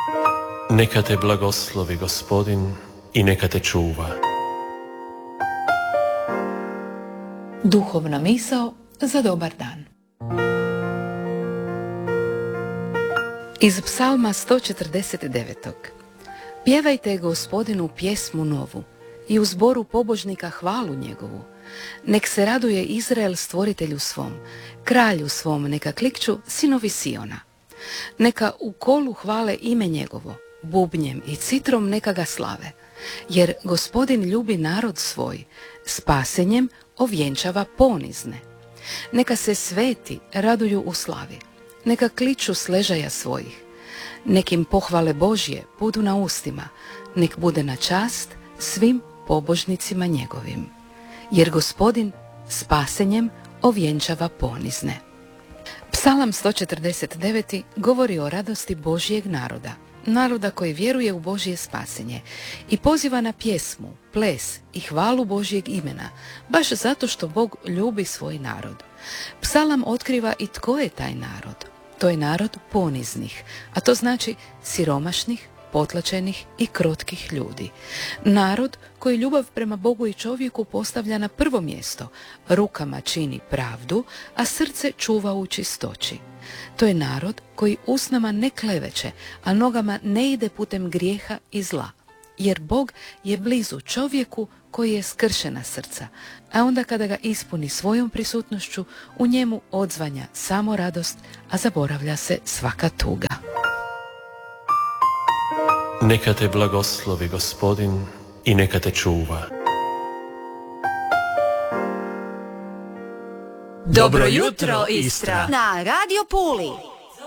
Neka te blagoslovi Gospodin i neka te čuva. Duhovna misao za dobar dan. Iz Psalma 149. Pjevajte Gospodinu pjesmu novu i u zboru pobožnika hvalu njegovu. Nek se raduje Izrael stvoritelju svom, kralju svom neka klikću sinovi Siona. Neka u kolu hvale ime njegovo, bubnjem i citrom neka ga slave. Jer Gospodin ljubi narod svoj, spasenjem ovjenčava ponizne. Neka se sveti raduju u slavi, neka kliču s ležaja svojih. Nekim pohvale Božje budu na ustima, nek bude na čast svim pobožnicima njegovim. Jer Gospodin spasenjem ovjenčava ponizne. Psalam 149. govori o radosti Božjeg naroda, naroda koji vjeruje u Božje spasenje i poziva na pjesmu, ples i hvalu Božjeg imena, baš zato što Bog ljubi svoj narod. Psalam otkriva i tko je taj narod. To je narod poniznih, a to znači siromašnih, potlačenih i krotkih ljudi. Narod koji ljubav prema Bogu i čovjeku postavlja na prvo mjesto, rukama čini pravdu, a srce čuva u čistoći. To je narod koji usnama ne kleveće, a nogama ne ide putem grijeha i zla. Jer Bog je blizu čovjeku koji je skršena srca, a onda kada ga ispuni svojom prisutnošću, u njemu odzvanja samo radost, a zaboravlja se svaka tuga. Neka te blagoslovi Gospodin i neka te čuva. Dobro jutro, Istra! Na Radio Puli!